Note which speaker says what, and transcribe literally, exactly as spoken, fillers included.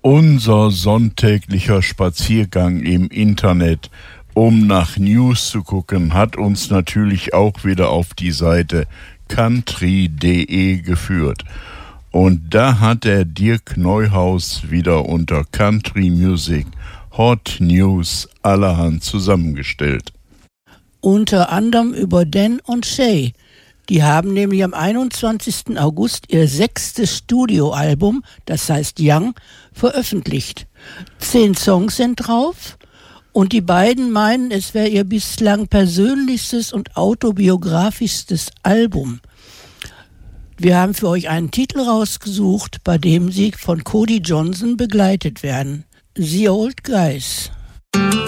Speaker 1: Unser sonntäglicher Spaziergang im Internet, um nach News zu gucken, hat uns natürlich auch wieder auf die Seite country punkt de geführt. Und da hat der Dirk Neuhaus wieder unter Country Music Hot News allerhand zusammengestellt.
Speaker 2: Unter anderem über Dan und Shay. Die haben nämlich am einundzwanzigsten August ihr sechstes Studioalbum, das heißt Young, veröffentlicht. Zehn Songs sind drauf und die beiden meinen, es wäre ihr bislang persönlichstes und autobiografischstes Album. Wir haben für euch einen Titel rausgesucht, bei dem sie von Cody Johnson begleitet werden. The Old Guys.